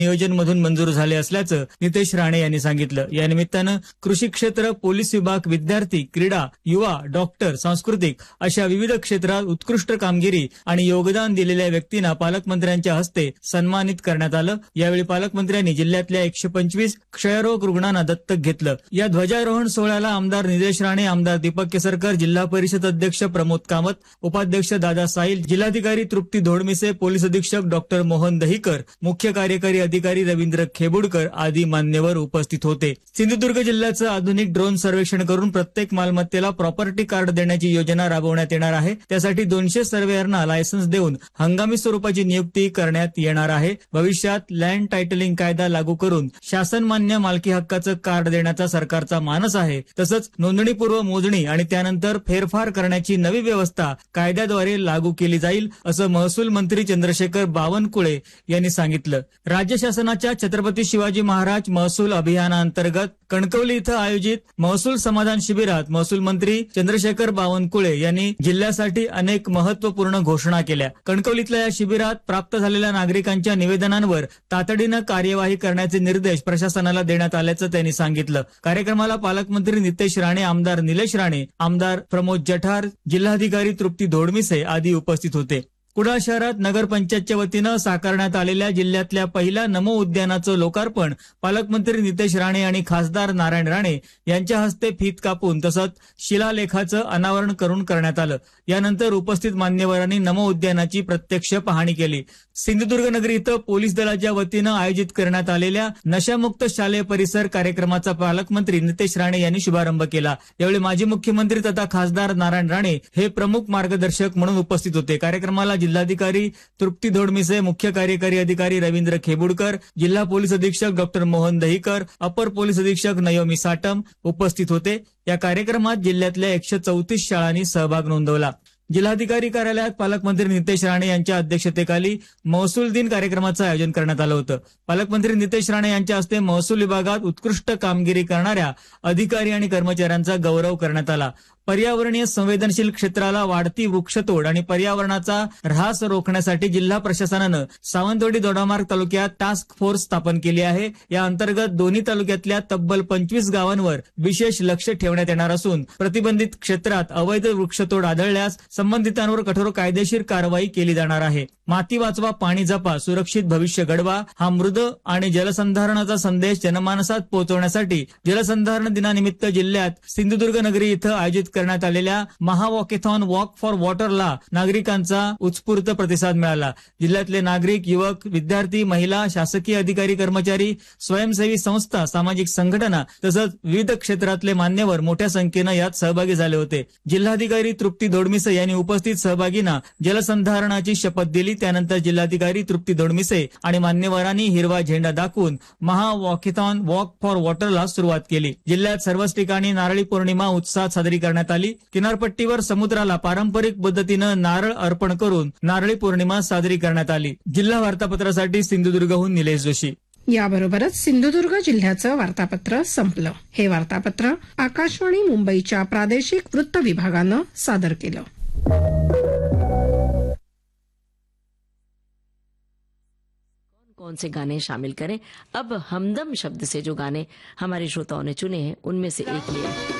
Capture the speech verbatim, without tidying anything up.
नियोजन मधून मंजूर झाले असल्याचं नितेश राणे यांनी सांगितलं। या निमित्तानं कृषी क्षेत्र, पोलीस विभाग, विद्यार्थी, क्रीडा, युवा, डॉक्टर, सांस्कृतिक अशा विविध क्षेत्रात उत्कृष्ट कामगिरी आणि योगदान दिलेल्या व्यक्तींना पालकमंत्र्यांच्या हस्ते सन्मानित करण्यात आलं। यावेळी पालकमंत्र्यांनी जिल्ह्यातल्या एकशे पंचवीस क्षयरोग रुग्णांना दत्तक घेतलं। या ध्वजारोहण सोहळ्याला आमदार निलेश राणे, आमदार दीपक केसरकर, जिल्हा परिषद अध्यक्ष प्रमोद कामत, उपाध्यक्ष दादा साईल, जिल्हाधिकारी तृप्ती धोडमिसे, पोलीस अधीक्षक डॉक्टर मोहन दहिकर, मुख्य कार्यकारी अधिकारी रवींद्र खेबुडकर आदी मान्यवर उपस्थित होते। सिंधुदुर्ग जिल्ह्याचं आधुनिक ड्रोन सर्वेक्षण करून प्रत्येक मालमत्तेला प्रॉपर्टी कार्ड देण्याची योजना राबवण्यात येणार आहे। त्यासाठी दोनशे सर्वेअरना लायसन्स देऊन हंगामी स्वरूपाची नियुक्ती करण्यात येणार आहे। भविष्यात लँड टायटलिंग कायदा लागू करून शासन मान्य मालकी हक्काचं कार्ड देण्याचा सरकारचा मानस आहे। तसंच नोंदणीपूर्व मोजणी आणि त्यानंतर फेरफार करण्याची नवी व्यवस्था कायद्याद्वारे लागू केली जाईल, असं महसूल मंत्री चंद्रशेखर बावनकुळे यांनी सांगितलं। राज्य शासनाच्या छत्रपती शिवाजी महाराज महसूल अभियानाअंतर्गत कणकवली इथं आयोजित महसूल समाधान शिबिरात महसूल मंत्री चंद्रशेखर बावनकुळे यांनी जिल्ह्यासाठी अनेक महत्वपूर्ण घोषणा केल्या। कणकवलीतल्या या शिबिरात प्राप्त झालेल्या नागरिकांच्या निवेदनांवर तातडीनं कार्यवाही करण्याचे निर्देश प्रशासनाला देण्यात आल्याचं त्यांनी सांगितलं। कार्यक्रमाला पालकमंत्री नितेश राणे, आमदार निलेश राणे, आमदार प्रमोद जठार, जिल्हाधिकारी तृप्ती धोडमिसे आदी उपस्थित होते। कुडाळ शहरात नगरपंचायतच्या वतीनं साकारण्यात आलेल्या जिल्ह्यातल्या पहिल्या नमो उद्यानाचं लोकार्पण पालकमंत्री नितेश राणे आणि खासदार नारायण राणे यांच्या हस्ते फीत कापून तसंच शिलालेखाचं अनावरण करून करण्यात आलं। यानंतर उपस्थित मान्यवरांनी नमो उद्यानाची प्रत्यक्ष पाहणी केली। सिंधुदुर्ग नगरी इथं पोलीस दलाच्या वतीनं आयोजित करण्यात आलेल्या नशामुक्त शालेय परिसर कार्यक्रमाचा पालकमंत्री नितेश राणे यांनी शुभारंभ केला। यावेळी माजी मुख्यमंत्री तथा खासदार नारायण राणे हे प्रमुख मार्गदर्शक म्हणून उपस्थित होते। कार्यक्रमाला जिल्हाधिकारी तृप्ती धोडमिसे, मुख्य कार्यकारी अधिकारी रवींद्र खेबुडकर, जिल्हा पोलीस अधीक्षक डॉक्टर मोहन दहिकर, अपर पोलीस अधीक्षक नयोमी साटम उपस्थित होते। या कार्यक्रमात जिल्ह्यातल्या एकशे चौतीस शाळांनी सहभाग नोंदवला। जिल्हाधिकारी कार्यालयात पालकमंत्री नितेश राणे यांच्या अध्यक्षतेखाली महसूल दिन कार्यक्रमाचं आयोजन करण्यात आलं होतं। पालकमंत्री नितेश राणे यांच्या हस्ते महसूल विभागात उत्कृष्ट कामगिरी करणाऱ्या अधिकारी आणि कर्मचाऱ्यांचा गौरव करण्यात आला। पर्यावरणीय संवेदनशील क्षेत्राला वाढती वृक्षतोड आणि पर्यावरणाचा ऱ्हास रोखण्यासाठी जिल्हा प्रशासनानं सावंतवाडी दोडामार्ग तालुक्यात टास्क फोर्स स्थापन केली आहे। या अंतर्गत दोन्ही तालुक्यातल्या तब्बल पंचवीस गावांवर विशेष लक्ष ठेवण्यात येणार असून प्रतिबंधित क्षेत्रात अवैध वृक्षतोड आढळल्यास संबंधितांवर कठोर कायदेशीर कारवाई केली जाणार आहे। माती वाचवा, पाणी जपा, सुरक्षित भविष्य घडवा हा मृद आणि जलसंधारणाचा संदेश जनमानसात पोहोचवण्यासाठी जलसंधारण दिनानिमित्त जिल्ह्यात सिंधुदुर्ग नगरी इथं आयोजित करण्यात आलेल्या महावॉकेथॉन वॉक फॉर वॉटरला नागरिकांचा उत्स्फूर्त प्रतिसाद मिळाला। जिल्ह्यातले नागरिक, युवक, विद्यार्थी, महिला, शासकीय अधिकारी, कर्मचारी, स्वयंसेवी संस्था, सामाजिक संघटना तसंच विविध क्षेत्रातले मान्यवर मोठ्या संख्येनं यात सहभागी झाले होते। जिल्हाधिकारी तृप्ती धोडमिसे यांनी उपस्थित सहभागींना जलसंधारणाची शपथ दिली। त्यानंतर जिल्हाधिकारी तृप्ती धोडमिसे आणि मान्यवरांनी हिरवा झेंडा दाखवून महावॉकेथॉन वॉक फॉर वॉटरला सुरुवात केली। जिल्ह्यात सर्वच ठिकाणी नारळी पौर्णिमा उत्साहात साजरी करण्यात आली। किनारपट्टीवर समुद्राला पारंपरिक पद्धतीनं नारळ अर्पण करून नारळी पौर्णिमा साजरी करण्यात आली। जिल्हा वार्तापत्रासाठी सिंधुदुर्गहून निलेश जोशी। याबरोबरच सिंधुदुर्ग जिल्ह्याचं वार्तापत्र संपलं। हे वार्तापत्र आकाशवाणी मुंबईच्या प्रादेशिक वृत्त विभागानं सादर केलं। कौन से गाने शामिल करें? अब हमदम शब्द से जो गाने हमारे श्रोताओं ने चुने हैं उनमें से एक लिया